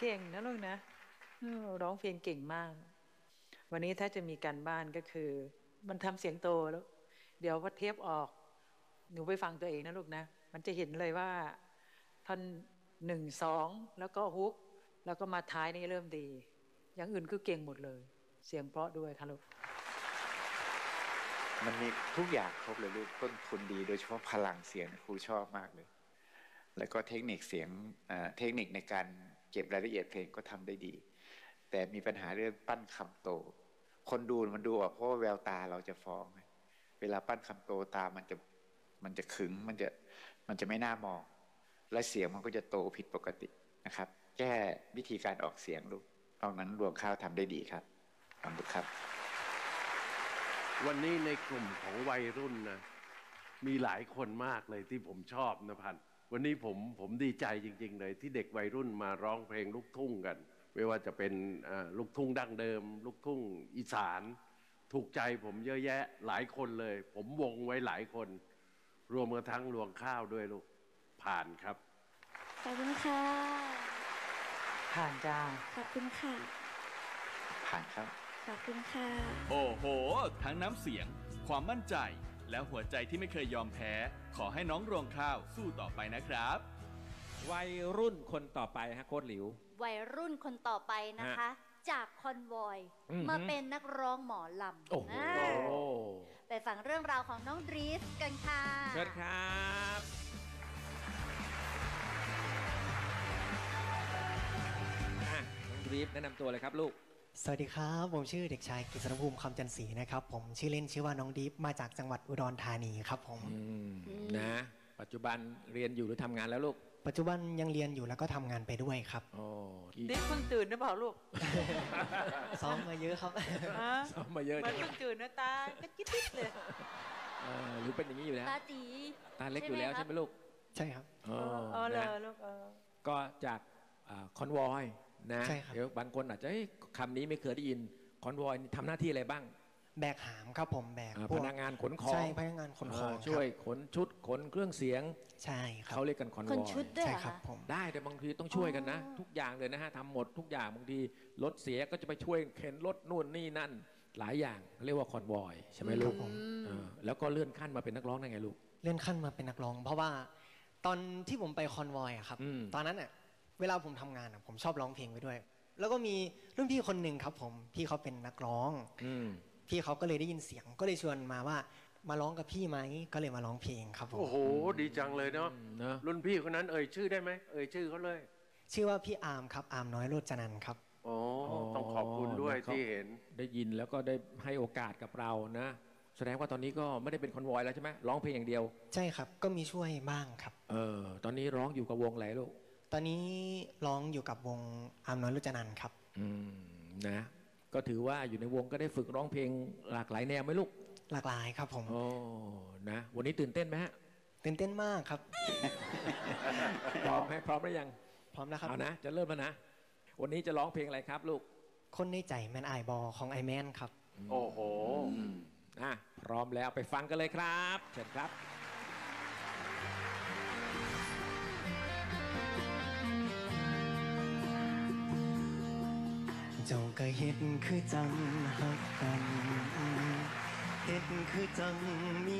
เก่งนะลูกนะร้องเพลงเก่งมาก วันนี้ถ้าจะมีการบ้านก็คือมันทำเสียงโตแล้วเดี๋ยวพอเทปออกหนูไปฟังตัวเองนะลูกนะมันจะเห็นเลยว่าท่อน1 2แล้วก็ฮุกแล้วก็มาท้ายนี่เริ่มดีอย่างอื่นคือเก่งหมดเลยเสียงเพราะด้วยค่ะลูกมันมีทุกอย่างครบเลยลูกต้นทุนดีโดยเฉพาะพลังเสียงครูชอบมากเลยแล้วก็เทคนิคเสียงเทคนิคในการเก็บรายละเอียดเพลงก็ทำได้ดีแต่มีปัญหาเรื่องปั้นคำโตคนดูมันดูออกเพราะว่าแววตาเราจะฟ้องเวลาปั้นคำโตตามันจะขึงมันจะไม่น่ามองและเสียงมันก็จะโตผิดปกตินะครับแก้วิธีการออกเสียงลูกตอนนั้นรวงข้าวทำได้ดีครับขอบคุณครับวันนี้ในกลุ่มของวัยรุ่นนะมีหลายคนมากเลยที่ผมชอบนะพันวันนี้ผมดีใจจริงๆเลยที่เด็กวัยรุ่นมาร้องเพลงลูกทุ่งกันไม่ว่าจะเป็นลูกทุ่งดั้งเดิมลูกทุ่งอีสานถูกใจผมเยอะแยะหลายคนเลยผมวงไว้หลายคนรวมกันทั้งรวงข้าวด้วยลูกผ่านครับขอบคุณค่ะผ่านจ้าขอบคุณค่ะผ่านครับขอบคุณค่ะโอ้โหทั้งน้ำเสียงความมั่นใจและหัวใจที่ไม่เคยยอมแพ้ขอให้น้องรวงข้าวสู้ต่อไปนะครับวัยรุ่นคนต่อไปฮะโค้ชหลิววัยรุ่นคนต่อไปนะคะจากคอนวอยมาเป็นนักร้องหมอลำโอ้โหไปฟังเรื่องราวของน้องดรีฟกันค่ะเชิญครับน้องดรีฟแนะนำตัวเลยครับลูกสวัสดีครับผมชื่อเด็กชายกฤษณภูมิคำจันทร์ศรีนะครับผมชื่อเล่นชื่อว่าน้องดิฟมาจากจังหวัดอุดรธานีครับผมนะปัจจุบันเรียนอยู่หรือทำงานแล้วลูกปัจจุบันยังเรียนอยู่แล้วก็ทำงานไปด้วยครับโอ้ดิฟเพิ่งตื่นหรือเปล่าลูกซ้อมมาเยอะครับซ้อมมาเยอะมันเพิ่งตื่นนะตาก็จิ๊ดเลยหรือเป็นอย่างนี้อยู่แล้วตาตีตาเล็กอยู่แล้วใช่ไหมลูกใช่ครับเลยลูกก็จากคอนวอยนะเดี๋ยวบางคนอาจจะคำนี้ไม่เคยได้ยินคอนวอยทำหน้าที่อะไรบ้างแบกหามครับผมแบกพนักงานขนของใช่พนักงานขนของช่วยขนชุดขนเครื่องเสียงใช่ครับเขาเรียกกันคอนวอยขนชุดด้วยใช่ครับผมได้แต่บางทีต้องช่วยกันนะทุกอย่างเลยนะฮะทำหมดทุกอย่างบางทีรถเสียก็จะไปช่วยเข็นรถนู่นนี่นั่นหลายอย่างเรียกว่าคอนวอยใช่ไหมลูกแล้วก็เลื่อนขั้นมาเป็นนักร้องได้ไงลูกเลื่อนขั้นมาเป็นนักร้องเพราะว่าตอนที่ผมไปคอนวอยอะครับตอนนั้นอะเวลาผมทำงานอะผมชอบร้องเพลงไปด้วยแล้วก็มีรุ่นพี่คนหนึ่งครับผมพี่เขาเป็นนักร้องพี่เขาก็เลยได้ยินเสียงก็เลยชวนมาว่ามาร้องกับพี่ไหมก็เลยมาร้องเพลงครับผมโอ้โหดีจังเลยเนาะรุ่นพี่คนนั้นเอ่ยชื่อได้ไหมเอ่ยชื่อเขาเลยชื่อว่าพี่อาร์มครับอาร์มน้อยโรจนันท์ครับโอ้ต้องขอบคุณด้วยที่เห็นได้ยินแล้วก็ได้ให้โอกาสกับเรานะแสดงว่าตอนนี้ก็ไม่ได้เป็นคอนวอยแล้วใช่ไหมร้องเพลงอย่างเดียวใช่ครับก็มีช่วยบ้างครับตอนนี้ร้องอยู่กับวงไหนลูกตอนนี้ร้องอยู่กับวงอาร์มน้อยโรจนันท์ครับนะก็ถือว่าอยู่ในวงก็ได้ฝึกร้องเพลงหลากหลายแนวไหมลูกหลากหลายครับผมโอ้นะวันนี้ตื่นเต้นไหมฮะตื่นเต้นมากครับพร้อมไหมพร้อมหรือยังพร้อมแล้วครับเอานะจะเริ่มแล้วนะวันนี้จะร้องเพลงอะไรครับลูกคนในใจแมนไอบอของไอแมนครับโอ้โหพร้อมแล้วไปฟังกันเลยครับเชิญครับเจ้าก็เห็นคือจังฮักกันเห็นคือจังมี